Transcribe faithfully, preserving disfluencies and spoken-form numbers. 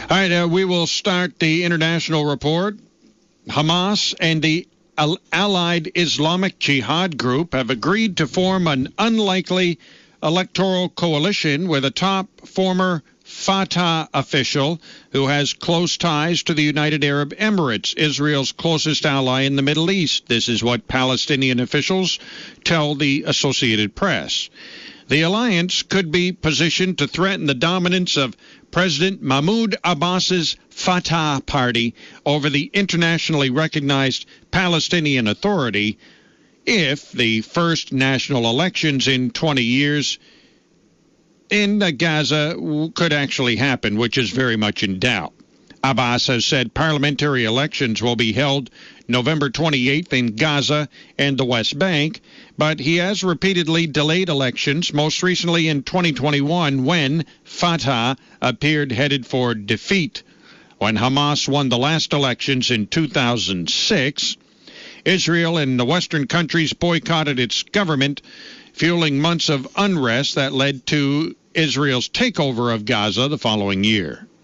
All right, uh, we will start the international report. Hamas and the Allied Islamic Jihad group have agreed to form an unlikely electoral coalition with a top former Fatah official who has close ties to the United Arab Emirates, Israel's closest ally in the Middle East. This is what Palestinian officials tell the Associated Press. The alliance could be positioned to threaten the dominance of President Mahmoud Abbas's Fatah party over the internationally recognized Palestinian Authority if the first national elections in twenty years in Gaza could actually happen, which is very much in doubt. Abbas has said parliamentary elections will be held November twenty-eighth in Gaza and the West Bank, but he has repeatedly delayed elections, most recently in twenty twenty-one when Fatah appeared headed for defeat. When Hamas won the last elections in two thousand six, Israel and the Western countries boycotted its government, fueling months of unrest that led to Israel's takeover of Gaza the following year.